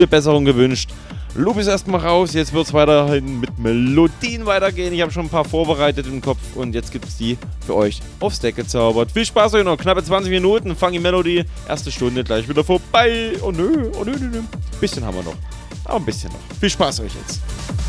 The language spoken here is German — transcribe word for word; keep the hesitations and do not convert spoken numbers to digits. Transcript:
Besserung gewünscht. Loop ist erstmal raus, jetzt wird es weiterhin mit Melodien weitergehen. Ich habe schon ein paar vorbereitet im Kopf und jetzt gibt es die für euch aufs Deck gezaubert. Viel Spaß euch noch, knappe zwanzig Minuten, Funky Melody, erste Stunde gleich wieder vorbei. Oh nö, oh nö, nö, nö. Ein bisschen haben wir noch, aber ein bisschen noch. Viel Spaß euch jetzt.